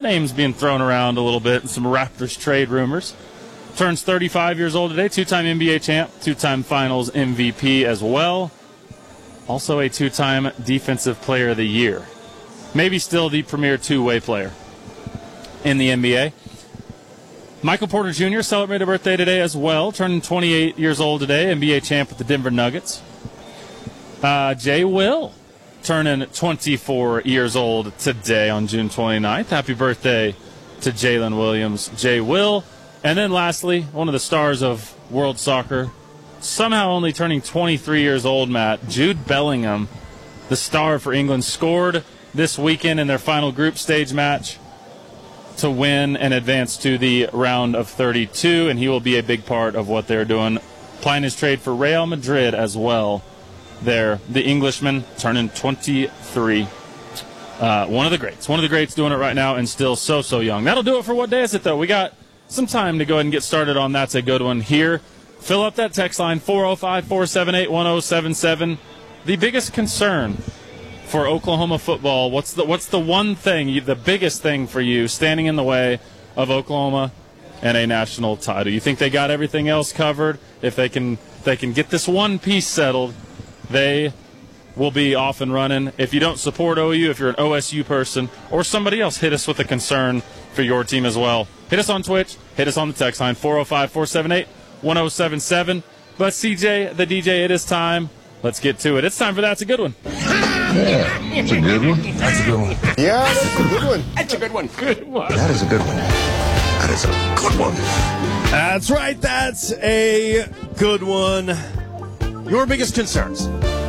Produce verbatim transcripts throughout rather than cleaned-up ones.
names being thrown around a little bit in some Raptors trade rumors. Turns thirty-five years old today, two-time N B A champ, two-time Finals M V P as well. Also a two-time Defensive Player of the Year. Maybe still the premier two-way player in the N B A. Michael Porter Junior celebrated a birthday today as well, turning twenty-eight years old today, N B A champ with the Denver Nuggets. Uh, Jay Will turning twenty-four years old today on June twenty-ninth. Happy birthday to Jalen Williams, Jay Will. And then lastly, one of the stars of world soccer, somehow only turning twenty-three years old, Matt, Jude Bellingham, the star for England, scored this weekend in their final group stage match to win and advance to the round of thirty-two, and he will be a big part of what they're doing, applying his trade for Real Madrid as well. There, the Englishman turning twenty-three. Uh, one of the greats. One of the greats doing it right now and still so, so young. That'll do it for What Day Is It, though? We got some time to go ahead and get started on That's a Good One here. Fill up that text line, four oh five, four seven eight, one oh seven seven. The biggest concern for Oklahoma football, what's the what's the one thing, the biggest thing for you standing in the way of Oklahoma and a national title? You think they got everything else covered? If they can, they can get this one piece settled, they will be off and running. If you don't support O U, if you're an O S U person or somebody else, hit us with a concern for your team as well. Hit us on Twitch. Hit us on the text line, four oh five, four seven eight, one oh seven seven. But C J, the D J, it is time. Let's get to it. It's time for That's a Good One. Yeah, that's a good one. That's a good one. Yeah, that's a good one. That's a good one. Good one. That is a good one. That is a good one. That's right. That's a good one. Your biggest concerns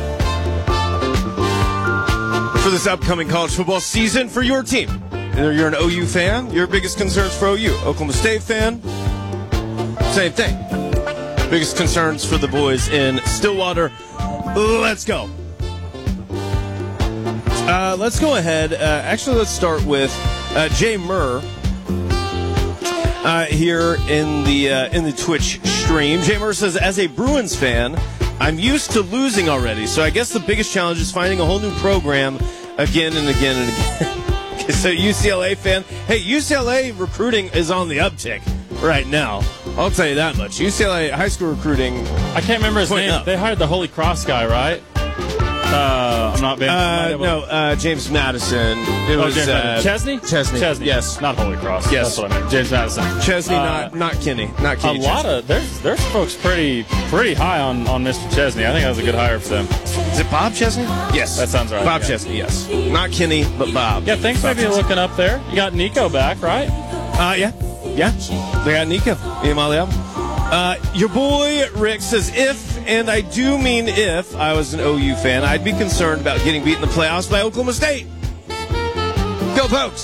for this upcoming college football season for your team. Either you're an O U fan, your biggest concerns for O U. Oklahoma State fan, same thing. Biggest concerns for the boys in Stillwater. Let's go. Uh, let's go ahead. Uh, actually, let's start with uh, Jay Murr uh, here in the uh, in the Twitch stream. Jay Murr says, as a Bruins fan, I'm used to losing already, so I guess the biggest challenge is finding a whole new program again and again and again. So U C L A fan, hey, U C L A recruiting is on the uptick right now. I'll tell you that much. U C L A high school recruiting. I can't remember his name. Up. They hired the Holy Cross guy, right? Uh, I'm not being. Uh, no, uh, James Madison. It oh, was James uh, Chesney. Chesney. Chesney. Yes, not Holy Cross. Yes, that's what I meant. James Madison. Chesney, uh, not not Kinney, not Kinney. A lot Chesney. of there's there's folks pretty pretty high on, on Mister Chesney. I think that was a good hire for them. Is it Bob Chesney? Yes, that sounds right. Bob yeah. Chesney. Yes, not Kinney, but Bob. Yeah, thanks. Bob Maybe Chesney. looking up there. You got Nico back, right? Uh, yeah, yeah. They got Nico. Uh, your boy Rick says, if, and I do mean if, I was an O U fan, I'd be concerned about getting beat in the playoffs by Oklahoma State. Go Pokes!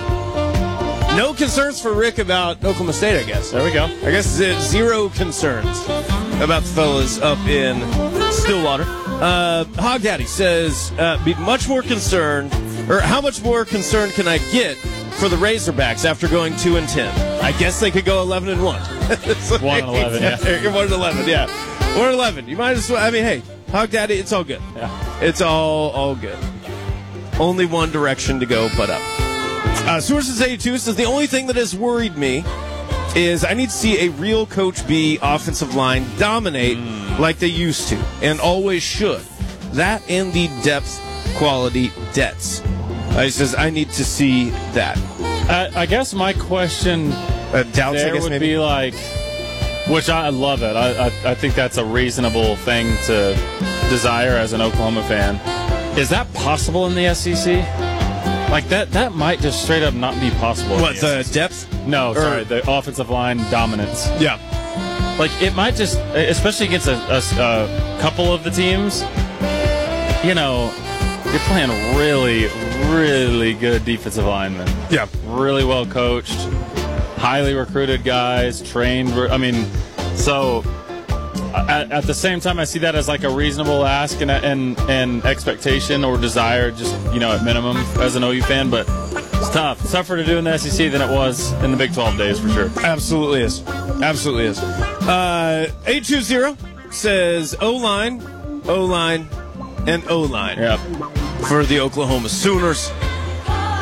No concerns for Rick about Oklahoma State, I guess. There we go. I guess it's zero concerns about the fellas up in Stillwater. Uh, Hog Daddy says, uh, be much more concerned, or how much more concerned can I get for the Razorbacks after going two and ten? I guess they could go eleven and one. one and eleven, yeah. You're one and eleven, yeah. one and eleven. You might as well. I mean, hey, Hog Daddy, it's all good. Yeah. It's all all good. Only one direction to go, but up. Uh, Sources eighty-two says the only thing that has worried me is I need to see a real Coach B offensive line dominate mm. like they used to and always should. That and the depth quality debts. Uh, he says I need to see that. Uh, I guess my question uh, doubts, there I guess, would maybe? be like, which I love it. I, I I think that's a reasonable thing to desire as an Oklahoma fan. Is that possible in the S E C? Like that that might just straight up not be possible. What, in the, the S E C. depth? No, Or- sorry, the offensive line dominance. Yeah. Like it might just, especially against a, a, a couple of the teams. You know, you're playing really, really good defensive linemen. Yeah. Really well coached, highly recruited guys, trained. I mean, so at, at the same time, I see that as like a reasonable ask and, and and expectation or desire, just, you know, at minimum as an O U fan. But it's tough. It's tougher to do in the S E C than it was in the Big twelve days, for sure. Absolutely is. Absolutely is. Uh, eight two zero says O-line, O-line, and O-line Yeah. for the Oklahoma Sooners.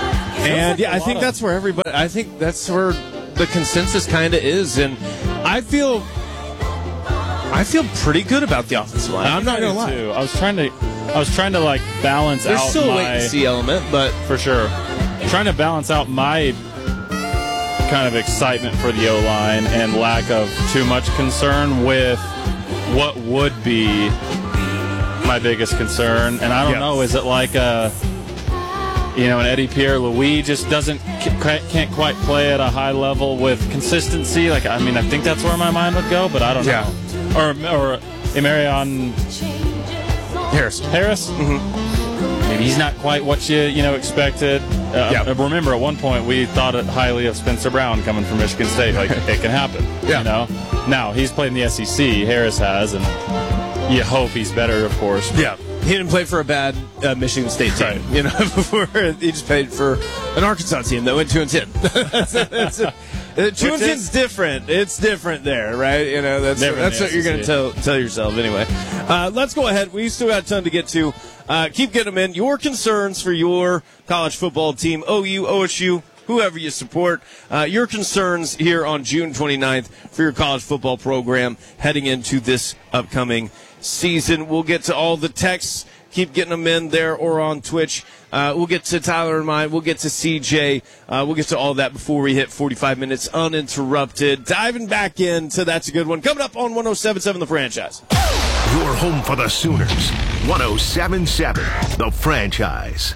And yeah, I think that's where everybody, I think that's where the consensus kind of is. And I feel, I feel pretty good about the offensive line. I'm not going to lie. Too. I was trying to, I was trying to like balance There's out still my, a wait and see element, but for sure, trying to balance out my kind of excitement for the O-line and lack of too much concern with what would be my biggest concern. And I don't Yep. know, is it like a, you know, an Eddie Pierre-Louis just doesn't, can't quite play at a high level with consistency? Like, I mean, I think that's where my mind would go, but I don't Yeah. know. Or, or Emarion Harris. Harris? Mm-hmm. Maybe he's not quite what you, you know, expected. Uh, Yeah. Remember, at one point, we thought it highly of Spencer Brown coming from Michigan State. Like, it can happen, Yeah. you know? Now, he's played in the S E C. Harris has, and you hope he's better, of course. Yeah. He didn't play for a bad uh, Michigan State team, Right. you know, before he just played for an Arkansas team that went two and ten. that's, that's, uh, two and ten's different. It's different there, right? You know, that's Different that's in what the you're going to S E C. tell tell yourself anyway. Uh, let's go ahead. We still got a ton to get to. Uh, keep getting them in. Your concerns for your college football team, O U, O S U, whoever you support. Uh, your concerns here on June twenty-ninth for your college football program heading into this upcoming season. We'll get to all the texts. Keep getting them in there or on Twitch. Uh, we'll get to Tyler and mine. We'll get to C J. Uh, we'll get to all that before we hit forty-five minutes uninterrupted. Diving back into That's a Good One. Coming up on one oh seven point seven The Franchise. Your home for the Sooners. one oh seven point seven The Franchise.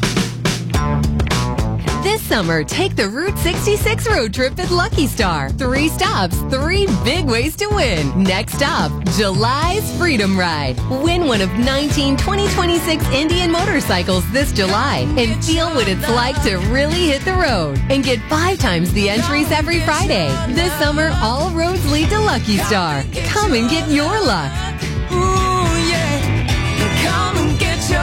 This summer, take the Route sixty-six road trip at Lucky Star. Three stops, three big ways to win. Next stop, July's Freedom Ride. Win one of nineteen twenty twenty-six Indian motorcycles this July and feel what it's like to really hit the road. And get five times the entries every Friday. This summer, all roads lead to Lucky Star. Come and get your luck. Ooh, yeah. Come and get your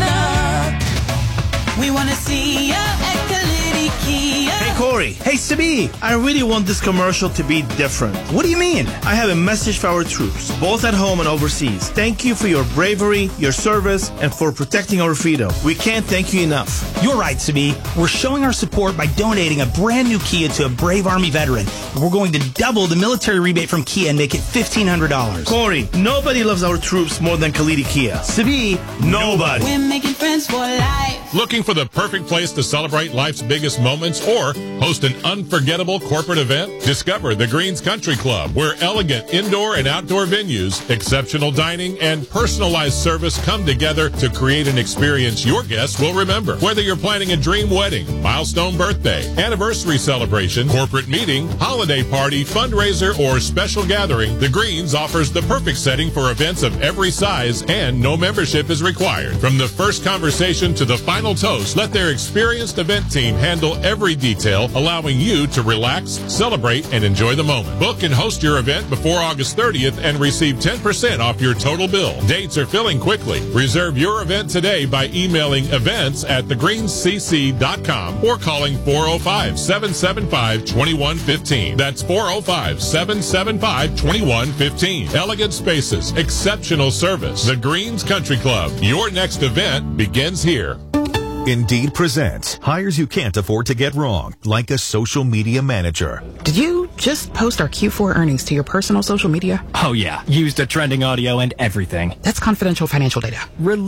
luck. We want to see ya at Kalidi Kia. Hey Corey, hey Sabi, I really want this commercial to be different. What do you mean? I have a message for our troops, both at home and overseas. Thank you for your bravery, your service, and for protecting our freedom. We can't thank you enough. You're right, Sabi. We're showing our support by donating a brand new Kia to a brave Army veteran. We're going to double the military rebate from Kia and make it fifteen hundred dollars. Corey, nobody loves our troops more than Kalidi Kia. Sabi, nobody. We're making friends for life. Looking for the perfect place to celebrate life's biggest moments or host an unforgettable corporate event? Discover the Greens Country Club, where elegant indoor and outdoor venues, exceptional dining, and personalized service come together to create an experience your guests will remember. Whether you're planning a dream wedding, milestone birthday, anniversary celebration, corporate meeting, holiday party, fundraiser, or special gathering, the Greens offers the perfect setting for events of every size, and no membership is required. From the first conversation to the final toast, let their experienced event team handle every detail, allowing you to relax, celebrate, and enjoy the moment. Book and host your event before August thirtieth and receive ten percent off your total bill. Dates are filling quickly. Reserve your event today by emailing events at the greens c c dot com or calling four oh five, seven seven five, two one one five. That's four oh five, seven seven five, two one one five. Elegant spaces, exceptional service. The Greens Country Club. Your next event begins here. Indeed presents hires you can't afford to get wrong, like a social media manager. Did you just post our Q four earnings to your personal social media? Oh yeah, used a trending audio and everything. That's confidential financial data.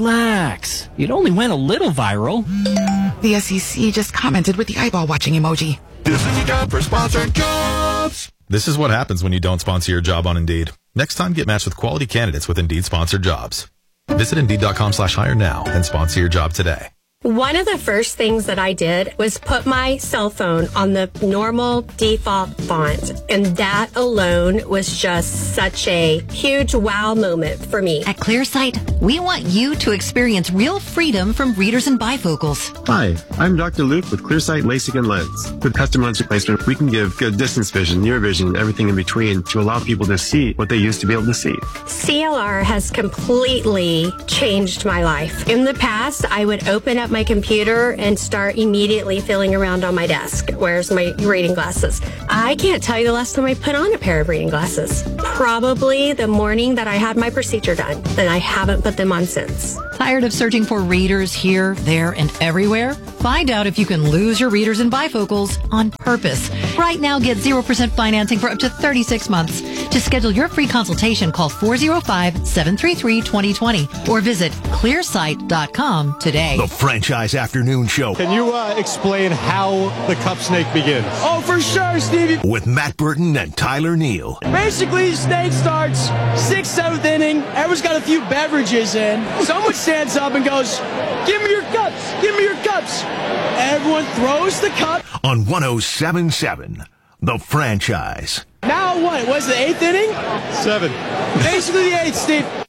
Relax. It only went a little viral. The S E C just commented with the eyeball watching emoji. This is your job for sponsored jobs. This is what happens when you don't sponsor your job on Indeed. Next time, get matched with quality candidates with Indeed sponsored jobs. Visit Indeed.com slash hire now and sponsor your job today. One of the first things that I did was put my cell phone on the normal default font, and that alone was just such a huge wow moment for me. At ClearSight, we want you to experience real freedom from readers and bifocals. Hi, I'm Doctor Luke with ClearSight LASIK and Lens. With custom lens replacement, we can give good distance vision, near vision, and everything in between to allow people to see what they used to be able to see. C L R has completely changed my life. In the past, I would open up up my computer and start immediately feeling around on my desk. Where's my reading glasses? I can't tell you the last time I put on a pair of reading glasses. Probably the morning that I had my procedure done, and I haven't put them on since. Tired of searching for readers here, there, and everywhere? Find out if you can lose your readers and bifocals on purpose. Right now, get zero percent financing for up to thirty-six months. To schedule your free consultation, call four oh five, seven three three, two oh two oh or visit clear sight dot com today. The Franchise Afternoon Show. Can you uh, explain how the cup snake begins? Oh, for sure, Stevie. With Matt Burton and Tyler Neal. Basically, the snake starts sixth, seventh inning. Everyone's got a few beverages in. Someone stands up and goes, "Give me your cups. Give me your cups." Everyone throws the cup. On one oh seven point seven, The Franchise. Now what? Was the eighth inning? Seven. Basically the eighth, Steve.